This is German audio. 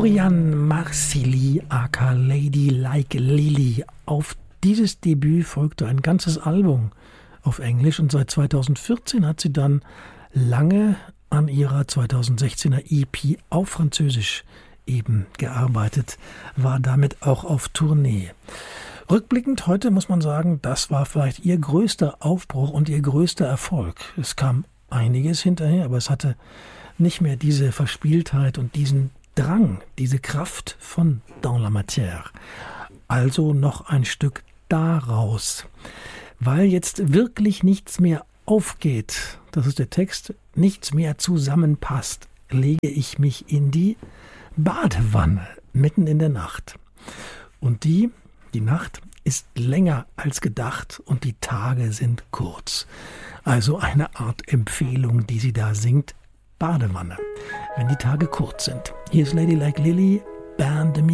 Florian Marsilly, aka Lady Like Lily. Auf dieses Debüt folgte ein ganzes Album auf Englisch und seit 2014 hat sie dann lange an ihrer 2016er EP auf Französisch eben gearbeitet, war damit auch auf Tournee. Rückblickend heute muss man sagen, das war vielleicht ihr größter Aufbruch und ihr größter Erfolg. Es kam einiges hinterher, aber es hatte nicht mehr diese Verspieltheit und diesen Drang, diese Kraft von Dans la Matière. Also noch ein Stück daraus. Weil jetzt wirklich nichts mehr aufgeht, das ist der Text, nichts mehr zusammenpasst, lege ich mich in die Badewanne mitten in der Nacht. Und die Nacht ist länger als gedacht und die Tage sind kurz. Also eine Art Empfehlung, die sie da singt, Badewanne, wenn die Tage kurz sind. Hier ist Lady Like Lily, Bain de